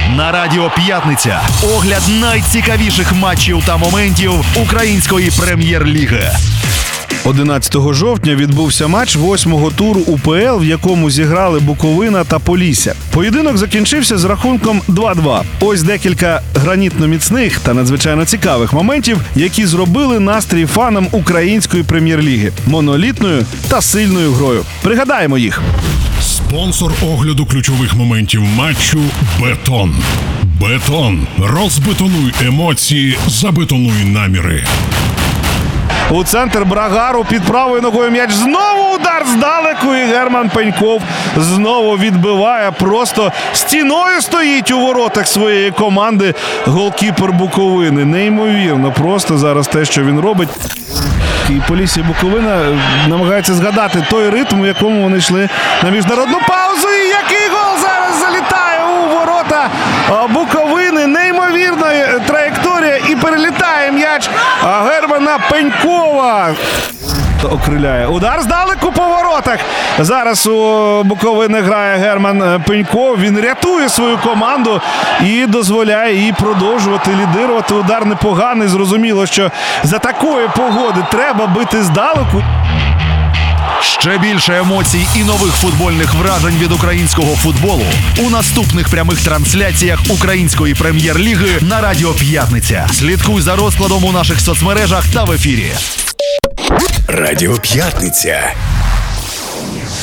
На Радіо П'ятниця. Огляд найцікавіших матчів та моментів української прем'єр-ліги. 11 жовтня відбувся матч 8-го туру УПЛ, в якому зіграли Буковина та Полісся. Поєдинок закінчився з рахунком 2-2. Ось декілька гранітно-міцних та надзвичайно цікавих моментів, які зробили настрій фанам української прем'єр-ліги монолітною та сильною грою. Пригадаємо їх. Спонсор огляду ключових моментів матчу «Бетон». «Бетон». Розбетонуй емоції, забетонуй наміри. У центр Брагару під правою ногою м'яч. Знову удар здалеку, і Герман Пеньков знову відбиває. Просто стіною стоїть у воротах своєї команди голкіпер Буковини. Неймовірно просто зараз те, що він робить. І Полісся, і Буковина намагаються згадати той ритм, в якому вони йшли на міжнародну паузу. І який гол зараз залітає у ворота Буковини. Неймовірна траєкторія і перелітає м'яч Германа Пенькова. Окриляє. Удар здалеку по воротах. Зараз у Буковини грає Герман Пеньков. Він рятує свою команду і дозволяє їй продовжувати лідирувати. Удар непоганий. Зрозуміло, що за такої погоди треба бити здалеку. Ще більше емоцій і нових футбольних вражень від українського футболу у наступних прямих трансляціях української прем'єр-ліги на Радіо П'ятниця. Слідкуй за розкладом у наших соцмережах та в ефірі. Радіо П'ятниця.